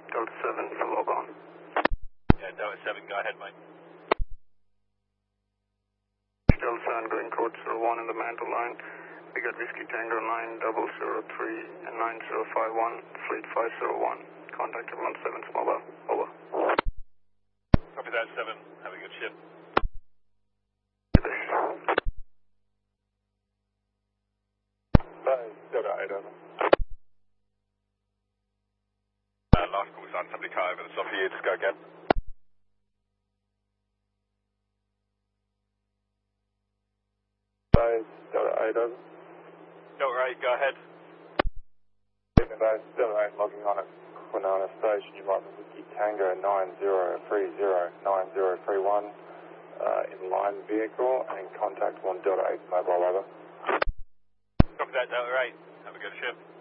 Delta 7, log on. Yeah, Delta 7, go ahead, mate. Delta 7 going code 01 in the mantle line. We got Whiskey Tango 9003 and 9051, fleet 501. Contact everyone 7's mobile. Over. Copy that, 7. Have a good shift. Delta 8 over. Last call sign, somebody cut over the top of you, just go again. Delta 8 over. Delta 8, go ahead. Delta 8 logging on at Kwinana Station. You might be Whiskey Tango 90309031 in line vehicle and contact 1 Delta 8 mobile over. Copy that, Delta 8. Have a good shift.